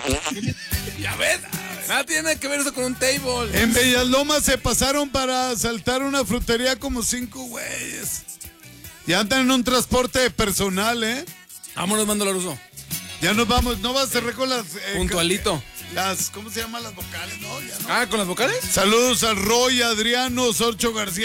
Ya ves, nada tiene que ver eso con un table. En Bellaslomas se pasaron para asaltar una frutería como 5 güeyes. Y andan en un transporte personal, ¿eh? Vámonos, Mando Laruso. Ya nos vamos, no vas a cerrar con las... Puntualito. ¿Cómo se llaman las vocales? No, ya no. Ah, ¿con las vocales? Saludos al Roy, Adriano, Sorcho García.